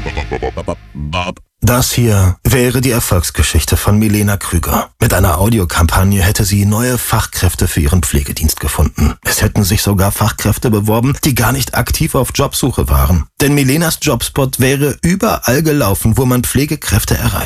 Das hier wäre die Erfolgsgeschichte von Milena Krüger. Mit einer Audiokampagne hätte sie neue Fachkräfte für ihren Pflegedienst gefunden. Es hätten sich sogar Fachkräfte beworben, die gar nicht aktiv auf Jobsuche waren. Denn Milenas Jobspot wäre überall gelaufen, wo man Pflegekräfte erreicht.